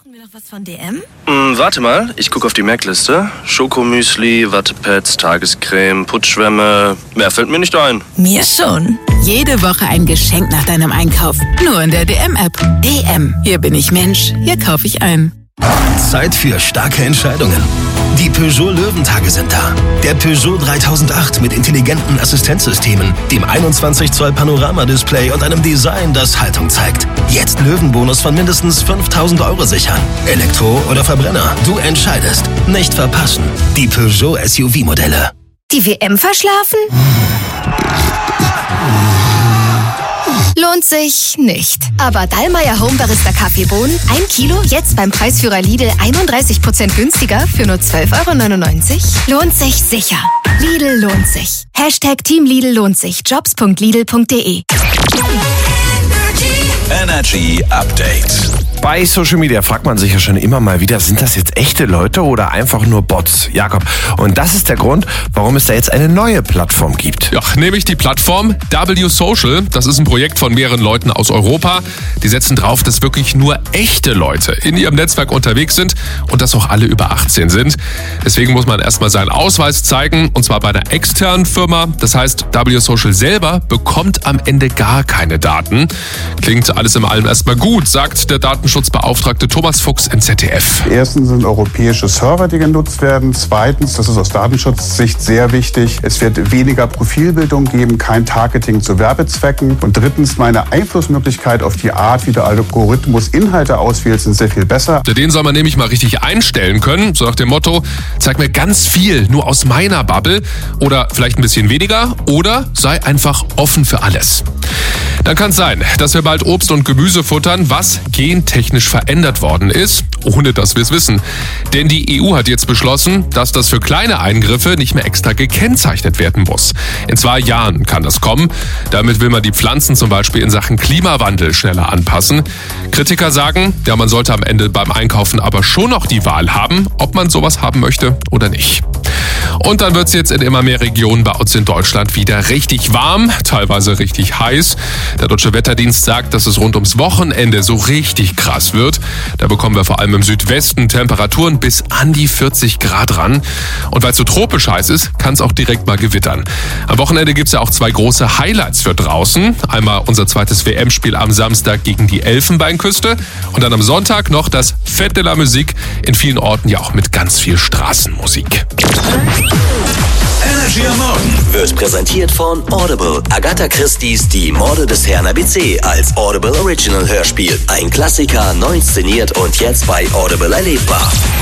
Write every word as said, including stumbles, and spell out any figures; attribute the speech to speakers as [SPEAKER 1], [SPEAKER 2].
[SPEAKER 1] Brauchen wir noch was von D M?
[SPEAKER 2] Mm, warte mal, ich gucke auf die Merkliste. Schokomüsli, Wattepads, Tagescreme, Putzschwämme. Mehr fällt mir nicht ein.
[SPEAKER 1] Mir schon.
[SPEAKER 3] Jede Woche ein Geschenk nach deinem Einkauf. Nur in der D M-App. D M. Hier bin ich Mensch. Hier kaufe ich ein.
[SPEAKER 4] Zeit für starke Entscheidungen. Die Peugeot Löwentage sind da. Der Peugeot dreitausendacht mit intelligenten Assistenzsystemen, dem einundzwanzig Zoll Panorama-Display und einem Design, das Haltung zeigt. Jetzt Löwenbonus von mindestens fünftausend Euro sichern. Elektro oder Verbrenner, du entscheidest. Nicht verpassen. Die Peugeot S U V-Modelle.
[SPEAKER 5] Die W M verschlafen? Lohnt sich nicht. Aber Dallmayr Home Barista Kaffeebohnen, ein Kilo, jetzt beim Preisführer Lidl einunddreißig Prozent günstiger für nur zwölf Euro neunundneunzig. Lohnt sich sicher. Lidl lohnt sich. Hashtag Team Lidl lohnt sich. jobs punkt lidl punkt de.
[SPEAKER 6] Energy Update.
[SPEAKER 7] Bei Social Media fragt man sich ja schon immer mal wieder, sind das jetzt echte Leute oder einfach nur Bots? Jakob, und das ist der Grund, warum es da jetzt eine neue Plattform gibt.
[SPEAKER 8] Ja, nämlich die Plattform W Social. Das ist ein Projekt von mehreren Leuten aus Europa. Die setzen drauf, dass wirklich nur echte Leute in ihrem Netzwerk unterwegs sind und dass auch alle über achtzehn sind. Deswegen muss man erstmal seinen Ausweis zeigen, und zwar bei einer externen Firma. Das heißt, W Social selber bekommt am Ende gar keine Daten. Klingt alles in allem erstmal gut, sagt der Datenschutzbeauftragte Thomas Fuchs in Z D F.
[SPEAKER 9] Erstens sind europäische Server, die genutzt werden. Zweitens, das ist aus Datenschutzsicht sehr wichtig, es wird weniger Profilbildung geben, kein Targeting zu Werbezwecken. Und drittens, meine Einflussmöglichkeit auf die Art, wie der Algorithmus Inhalte auswählt, sind sehr viel besser.
[SPEAKER 8] Den soll man nämlich mal richtig einstellen können, so nach dem Motto, zeig mir ganz viel nur aus meiner Bubble oder vielleicht ein bisschen weniger oder sei einfach offen für alles. Dann kann es sein, dass wir bald Obst und Gemüse futtern, was gentechnisch verändert worden ist, ohne dass wir es wissen. Denn die E U hat jetzt beschlossen, dass das für kleine Eingriffe nicht mehr extra gekennzeichnet werden muss. In zwei Jahren kann das kommen. Damit will man die Pflanzen zum Beispiel in Sachen Klimawandel schneller anpassen. Kritiker sagen, ja, man sollte am Ende beim Einkaufen aber schon noch die Wahl haben, ob man sowas haben möchte oder nicht. Und dann wird es jetzt in immer mehr Regionen bei uns in Deutschland wieder richtig warm, teilweise richtig heiß. Der Deutsche Wetterdienst sagt, dass es rund ums Wochenende so richtig krass wird. Da bekommen wir vor allem im Südwesten Temperaturen bis an die vierzig Grad ran. Und weil es so tropisch heiß ist, kann es auch direkt mal gewittern. Am Wochenende gibt es ja auch zwei große Highlights für draußen. Einmal unser zweites W M-Spiel am Samstag gegen die Elfenbeinküste und dann am Sonntag noch das Fête de la Musique, in vielen Orten ja auch mit ganz viel Straßenmusik.
[SPEAKER 6] Energy am Morgen wird präsentiert von Audible. Agatha Christie's Die Morde des Herrn A B C als Audible Original Hörspiel. Ein Klassiker, neu inszeniert und jetzt bei Audible erlebbar.